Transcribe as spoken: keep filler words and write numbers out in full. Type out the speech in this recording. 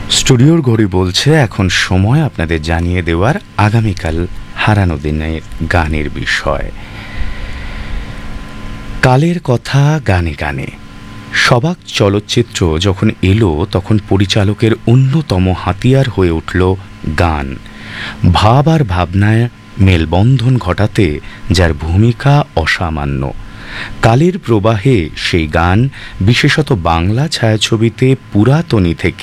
স্টুডিওর ঘড়ি বলছে এখন সময় আপনাদের জানিয়ে দেওয়ার আগামীকাল হারানো দিনের গানের বিষয়। কালের কথা গানে গানে। সবাক চলচ্চিত্র যখন এলো তখন পরিচালকের অন্যতম হাতিয়ার হয়ে উঠল গান। ভাব আর ভাবনায় মেলবন্ধন ঘটাতে যার ভূমিকা অসামান্য। কালের প্রবাহে সেই গান বিশেষত বাংলা ছায়াছবিতে পুরাতনী থেকে